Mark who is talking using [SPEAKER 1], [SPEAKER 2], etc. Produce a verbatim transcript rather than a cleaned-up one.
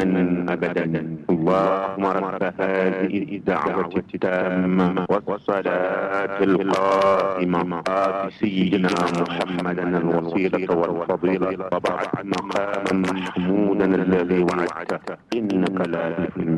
[SPEAKER 1] دائما أبدا. اللهم رب هذه الدعوة التامة والصلاة القائمة آت سيدنا محمدا الوسيلة والفضيلة وبعث مقاما محمودا الذي وعدته إنك لا تخلف